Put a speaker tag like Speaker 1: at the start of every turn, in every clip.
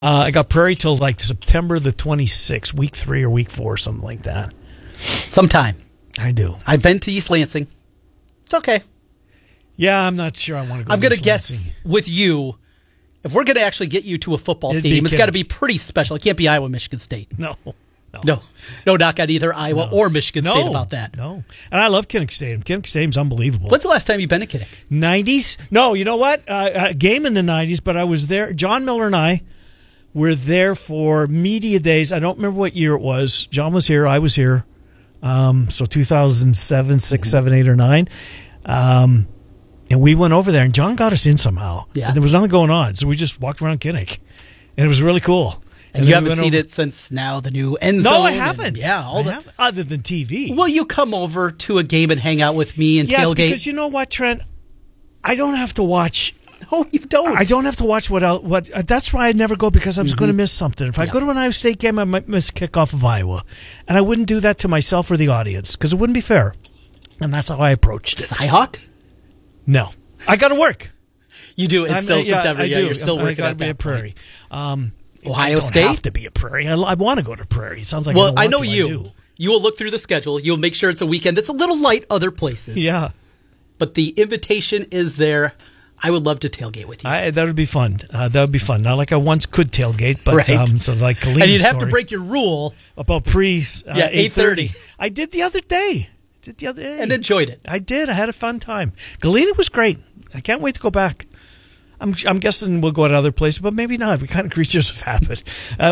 Speaker 1: I got Prairie till like September the 26th, week 3 or week 4, something like that.
Speaker 2: Sometime.
Speaker 1: I do.
Speaker 2: I've been to East Lansing. It's okay.
Speaker 1: Yeah, I'm not sure I want to go.
Speaker 2: I'm going to guess with you, if we're going to actually get you to a football stadium, it's got to be pretty special. It can't be Iowa, Michigan State.
Speaker 1: No,
Speaker 2: knock on either Iowa or Michigan State about that.
Speaker 1: No, and I love Kinnick Stadium. Kinnick Stadium's unbelievable.
Speaker 2: When's the last time you've been to Kinnick?
Speaker 1: 90s? No, you know what? A game in the 90s, but I was there. John Miller and I were there for media days. I don't remember what year it was. John was here. I was here. So 2007, 6, 7, 8, or 9. And we went over there, and John got us in somehow.
Speaker 2: Yeah.
Speaker 1: And there was nothing going on, so we just walked around Kinnick. And it was really cool.
Speaker 2: And you haven't seen it since now the new end zone?
Speaker 1: No, I haven't. Other than TV.
Speaker 2: Will you come over to a game and hang out with me and tailgate?
Speaker 1: Yes, because you know what, Trent? I don't have to watch.
Speaker 2: No, you don't.
Speaker 1: I don't have to watch what. That's why I never go, because I was going to miss something. If I go to an Iowa State game, I might miss kickoff of Iowa, and I wouldn't do that to myself or the audience because it wouldn't be fair. And that's how I approached it.
Speaker 2: Cyhawk?
Speaker 1: No, I got to work.
Speaker 2: You do. It's still September.
Speaker 1: I do.
Speaker 2: You're still working at that
Speaker 1: be a Prairie.
Speaker 2: Ohio State?
Speaker 1: I don't have to be a Prairie. I want to go to Prairie. Sounds like
Speaker 2: I know you. You will look through the schedule. You'll make sure it's a weekend that's a little light other places.
Speaker 1: Yeah.
Speaker 2: But the invitation is there. I would love to tailgate with you.
Speaker 1: That would be fun. That would be fun. Not like I once could tailgate, but
Speaker 2: right.
Speaker 1: So like Kaleem's
Speaker 2: and you'd have to break your rule
Speaker 1: about 8:30. I did the other day.
Speaker 2: And enjoyed it.
Speaker 1: I did. I had a fun time. Galena was great. I can't wait to go back. I'm guessing we'll go to other places, but maybe not. We're kind of creatures of habit.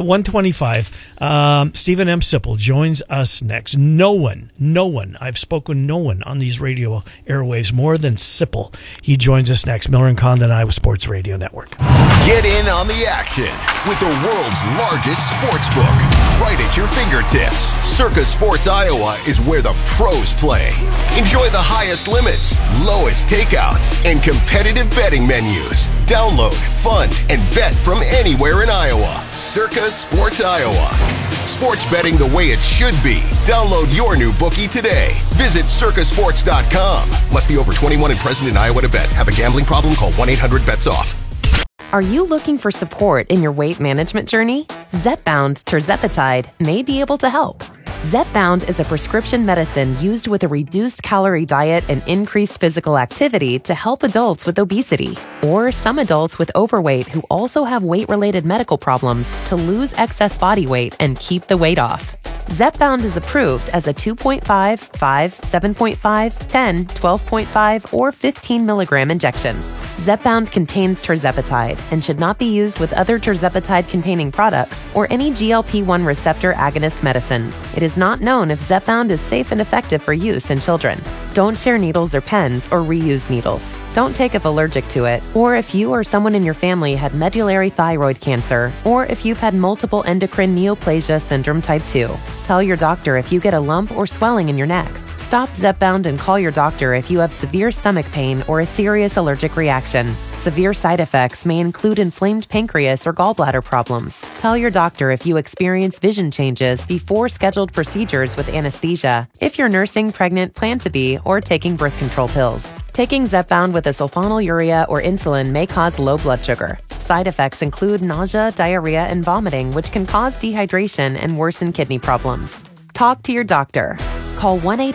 Speaker 1: 1:25, Stephen M. Sipple joins us next. No one, I've spoken no one on these radio airwaves more than Sipple. He joins us next. Miller and Condon, Iowa Sports Radio Network.
Speaker 3: Get in on the action with the world's largest sports book right at your fingertips. Circa Sports Iowa is where the pros play. Enjoy the highest limits, lowest takeouts, and competitive betting menus. Download, fund, and bet from anywhere in Iowa. Circa Sports Iowa. Sports betting the way it should be. Download your new bookie today. Visit circasports.com. Must be over 21 and present in Iowa to bet. Have a gambling problem? Call 1-800-BETS-OFF.
Speaker 4: Are you looking for support in your weight management journey? Zepbound Tirzepatide may be able to help. Zepbound is a prescription medicine used with a reduced calorie diet and increased physical activity to help adults with obesity or some adults with overweight who also have weight-related medical problems to lose excess body weight and keep the weight off. Zepbound is approved as a 2.5, 5, 7.5, 10, 12.5, or 15 milligram injection. Zepbound contains tirzepatide and should not be used with other tirzepatide-containing products or any GLP-1 receptor agonist medicines. It is not known if Zepbound is safe and effective for use in children. Don't share needles or pens or reuse needles. Don't take if allergic to it, or if you or someone in your family had medullary thyroid cancer, or if you've had multiple endocrine neoplasia syndrome type 2. Tell your doctor if you get a lump or swelling in your neck. Stop Zepbound and call your doctor if you have severe stomach pain or a serious allergic reaction. Severe side effects may include inflamed pancreas or gallbladder problems. Tell your doctor if you experience vision changes before scheduled procedures with anesthesia, if you're nursing, pregnant, plan to be, or taking birth control pills. Taking Zepbound with a sulfonylurea or insulin may cause low blood sugar. Side effects include nausea, diarrhea, and vomiting, which can cause dehydration and worsen kidney problems. Talk to your doctor. Call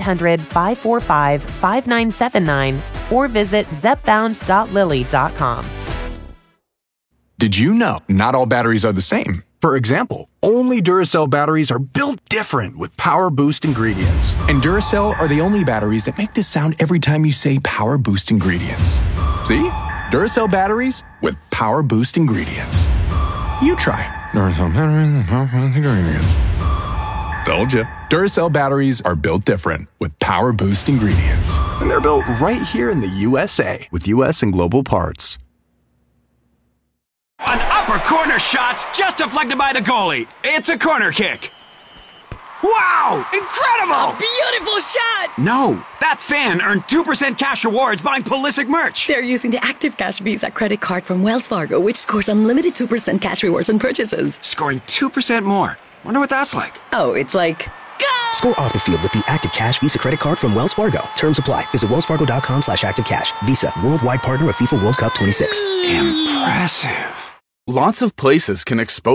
Speaker 4: 1-800-545-5979 or visit zepbound.lily.com.
Speaker 5: Did you know not all batteries are the same? For example, only Duracell batteries are built different with Power Boost ingredients. And Duracell are the only batteries that make this sound every time you say Power Boost ingredients. See? Duracell batteries with Power Boost ingredients. You try. Duracell batteries with Power Boost ingredients. Told you. Duracell batteries are built different with Power Boost ingredients. And they're built right here in the USA with US and global parts.
Speaker 6: An upper corner shot's just deflected by the goalie. It's a corner kick. Wow! Incredible!
Speaker 7: Beautiful shot!
Speaker 6: No, that fan earned 2% cash rewards buying Pulisic merch.
Speaker 7: They're using the Active Cash Visa credit card from Wells Fargo, which scores unlimited 2% cash rewards on purchases.
Speaker 6: Scoring 2% more. Wonder what that's like.
Speaker 7: Oh, it's like... Go!
Speaker 8: Score off the field with the Active Cash Visa credit card from Wells Fargo. Terms apply. Visit wellsfargo.com/activecash. Visa, worldwide partner of FIFA World Cup 26.
Speaker 6: Impressive.
Speaker 5: Lots of places can expose